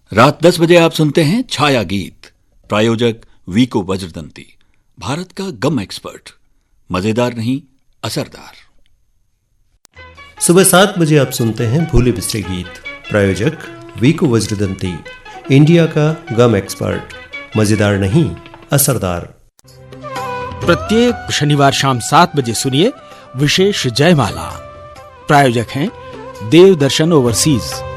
रात 10 बजे आप सुनते हैं छाया गीत। प्रायोजक वीको वज्रदंती, भारत का गम एक्सपर्ट। मजेदार नहीं, असरदार। सुबह 7 बजे आप सुनते हैं भूले बिसरे गीत। प्रायोजक वीको वज्रदंती, इंडिया का गम एक्सपर्ट। मजेदार नहीं, असरदार। प्रत्येक शनिवार शाम 7 बजे सुनिए विशेष जयमाला। प्रायोजक हैं देव दर्शन ओवरसीज।